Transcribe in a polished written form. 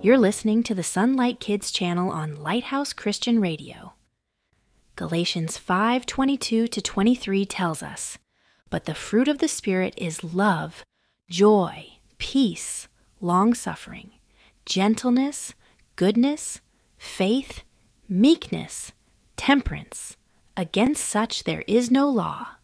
You're listening to the Sunlight Kids channel on Lighthouse Christian Radio. Galatians 5:22-23 tells us, "But the fruit of the Spirit is love, joy, peace, long-suffering, gentleness, goodness, faith, meekness, temperance. Against such there is no law."